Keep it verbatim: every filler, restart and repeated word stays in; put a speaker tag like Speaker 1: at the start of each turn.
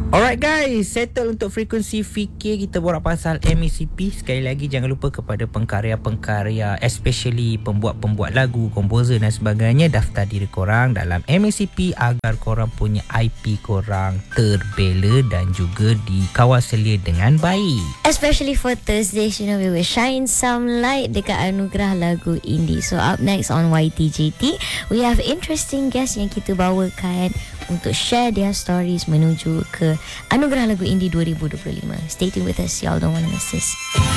Speaker 1: Alright guys, settle untuk frekuensi fikir. Kita borak pasal M A C P. Sekali lagi jangan lupa kepada pengkarya-pengkarya, especially pembuat-pembuat lagu, komposer dan sebagainya, daftar diri korang dalam M A C P agar korang punya I P korang terbela dan juga dikawal selia dengan baik.
Speaker 2: Especially for Thursdays, you know, we will shine some light dekat anugerah lagu indie. So up next on Y T J T, we have interesting guests yang kita bawakan untuk share their stories menuju ke anugerah lagu indie dua ribu dua puluh lima. Stay tuned with us, y'all don't want to miss this.